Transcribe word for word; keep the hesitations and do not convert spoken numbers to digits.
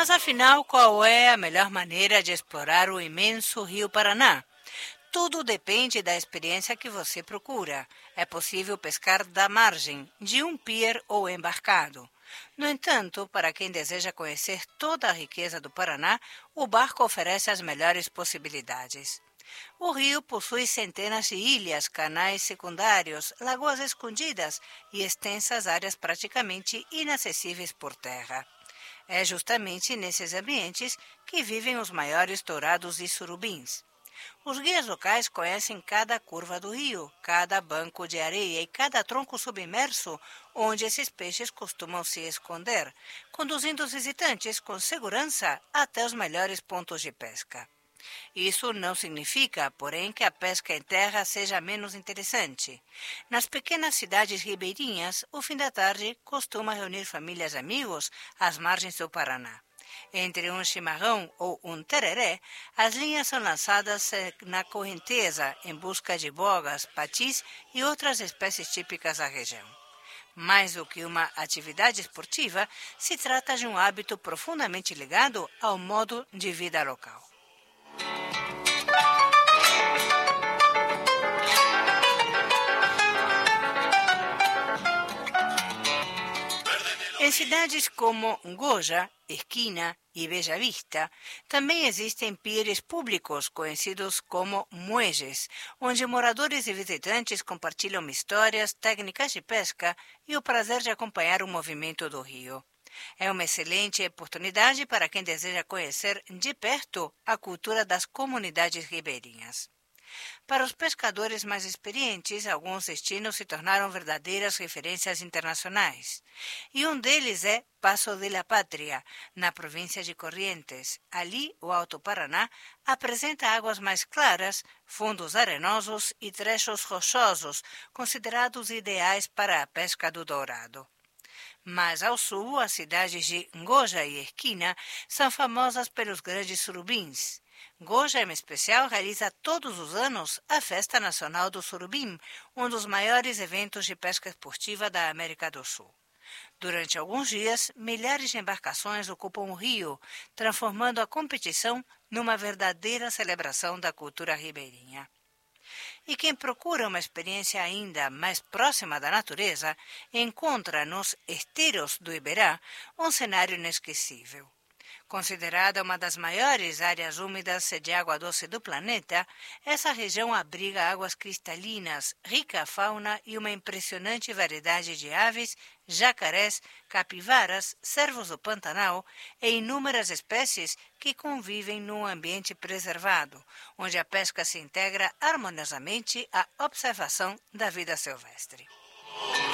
Mas afinal, qual é a melhor maneira de explorar o imenso Rio Paraná? Tudo depende da experiência que você procura. É possível pescar da margem, de um pier ou embarcado. No entanto, para quem deseja conhecer toda a riqueza do Paraná, o barco oferece as melhores possibilidades. O rio possui centenas de ilhas, canais secundários, lagoas escondidas e extensas áreas praticamente inacessíveis por terra. É justamente nesses ambientes que vivem os maiores dourados e surubins. Os guias locais conhecem cada curva do rio, cada banco de areia e cada tronco submerso onde esses peixes costumam se esconder, conduzindo os visitantes com segurança até os melhores pontos de pesca. Isso não significa, porém, que a pesca em terra seja menos interessante. Nas pequenas cidades ribeirinhas, o fim da tarde costuma reunir famílias e amigos às margens do Paraná. Entre um chimarrão ou um tereré, as linhas são lançadas na correnteza em busca de bogas, patis e outras espécies típicas da região. Mais do que uma atividade esportiva, se trata de um hábito profundamente ligado ao modo de vida local. Em cidades como Goja, Esquina e Bella Vista, também existem piers públicos conhecidos como muelles, onde moradores e visitantes compartilham histórias, técnicas de pesca e o prazer de acompanhar o movimento do rio. É uma excelente oportunidade para quem deseja conhecer de perto a cultura das comunidades ribeirinhas. Para os pescadores mais experientes, alguns destinos se tornaram verdadeiras referências internacionais. E um deles é Passo de la Pátria, na província de Corrientes. Ali, o Alto Paraná apresenta águas mais claras, fundos arenosos e trechos rochosos, considerados ideais para a pesca do dourado. Mais ao sul, as cidades de Goja e Esquina são famosas pelos grandes surubins. Goja, em especial, realiza todos os anos a Festa Nacional do Surubim, um dos maiores eventos de pesca esportiva da América do Sul. Durante alguns dias, milhares de embarcações ocupam o rio, transformando a competição numa verdadeira celebração da cultura ribeirinha. E quem procura uma experiência ainda mais próxima da natureza, encontra nos esteiros do Iberá um cenário inesquecível. Considerada uma das maiores áreas úmidas de água doce do planeta, essa região abriga águas cristalinas, rica fauna e uma impressionante variedade de aves, jacarés, capivaras, cervos do Pantanal e inúmeras espécies que convivem num ambiente preservado, onde a pesca se integra harmoniosamente à observação da vida silvestre.